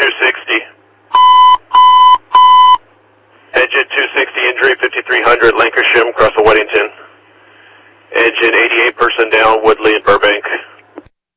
260. Engine 260, injury 5300, Lancashire, across the Weddington. Engine 88, person down, Woodley and Bourbon.